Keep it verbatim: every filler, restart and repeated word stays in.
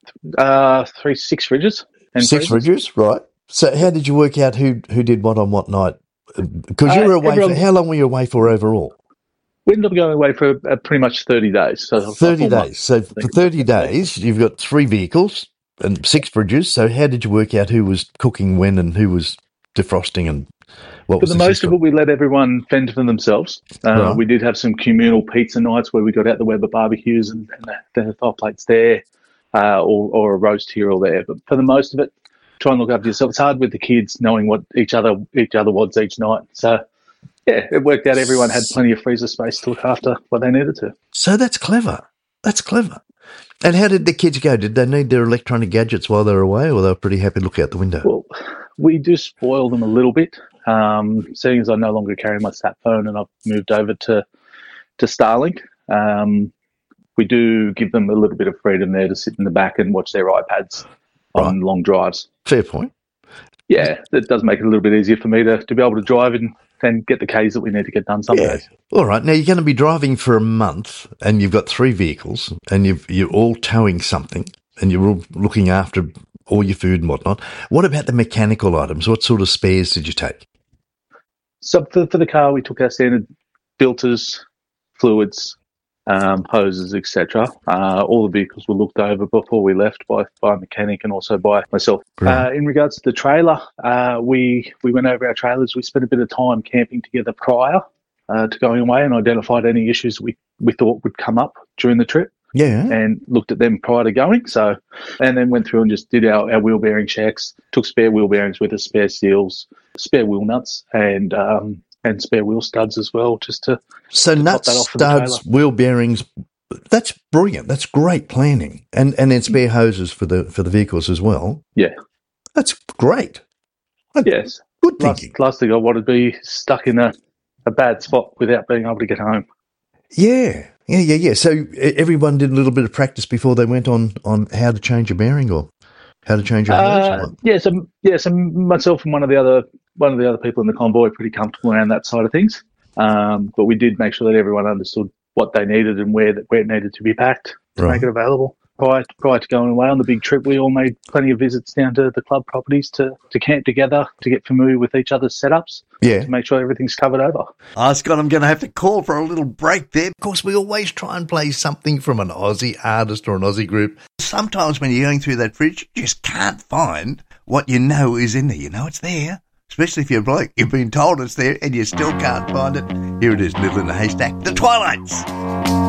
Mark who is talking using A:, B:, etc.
A: Uh, three, six fridges. And
B: six
A: freezers.
B: fridges, right. So how did you work out who, who did what on what night? Because you
A: Uh,
B: were away
A: everyone,
B: for, how long were you away for overall?
A: We ended up going away for uh, pretty much thirty days. So
B: thirty days. So for thirty days, you've got three vehicles and six fridges. So how did you work out who was cooking when and who was defrosting and what
A: for
B: was
A: the,
B: the
A: most
B: system?
A: of it, we let everyone fend for themselves. Uh,
B: Right.
A: We did have some communal pizza nights where we got out the Weber barbecues and, and the, the fire plates there, uh, or, or a roast here or there. But for the most of it, try and look after yourself. It's hard with the kids knowing what each other each other wants each night. So, yeah, it worked out. Everyone had plenty of freezer space to look after what they needed to.
B: So that's clever. That's clever. And how did the kids go? Did they need their electronic gadgets while they were away, or they were pretty happy to look out the window?
A: Well, we do spoil them a little bit. Um, seeing as I no longer carry my sat phone and I've moved over to to Starlink, um, we do give them a little bit of freedom there to sit in the back and watch their iPads on
B: Right.
A: long drives.
B: Fair point.
A: Yeah, it does make it a little bit easier for me to, to be able to drive and, and get the Ks that we need to get done some
B: Yeah.
A: days.
B: All right. Now, you're going to be driving for a month and you've got three vehicles and you've, you're all towing something and you're all looking after all your food and whatnot. What about the mechanical items? What sort of spares did you take?
A: So for, for the car, we took our standard filters, fluids, um, hoses, et cetera. Uh, all the vehicles were looked over before we left by, by a mechanic and also by myself.
B: Right.
A: Uh, in regards to the trailer, uh, we, we went over our trailers. We spent a bit of time camping together prior uh, to going away and identified any issues we, we thought would come up during the trip.
B: Yeah.
A: And looked at them prior to going. So, and then went through and just did our, our wheel bearing checks, took spare wheel bearings with us, spare seals, spare wheel nuts, and um, and spare wheel studs as well, just to
B: So
A: to top
B: nuts,
A: that off for the
B: studs, wheel bearings. That's brilliant. That's great planning. And and then spare hoses for the for the vehicles as well.
A: Yeah.
B: That's great.
A: Yes.
B: Good
A: Last,
B: thinking.
A: last thing I wanted to be stuck in a, a bad spot without being able to get home.
B: Yeah. Yeah, yeah, yeah. So e- everyone did a little bit of practice before they went on, on how to change a bearing or how to change a hose. or
A: Uh,
B: what?
A: yeah, so yeah, so myself and one of the other one of the other people in the convoy are pretty comfortable around that side of things. Um, but we did make sure that everyone understood what they needed and where that where it needed to be packed to
B: Right.
A: make it available. Prior prior to going away on the big trip, we all made plenty of visits down to the club properties to, to camp together, to get familiar with each other's setups,
B: Yeah.
A: to make sure everything's covered over.
B: Oh, Scott, I'm going to have to call for a little break there. Of course, we always try and play something from an Aussie artist or an Aussie group. Sometimes when you're going through that fridge, you just can't find what you know is in there. You know it's there, especially if you're bloke. You've been told it's there and you still can't find it. Here it is, Little in the Haystack, The Twilights.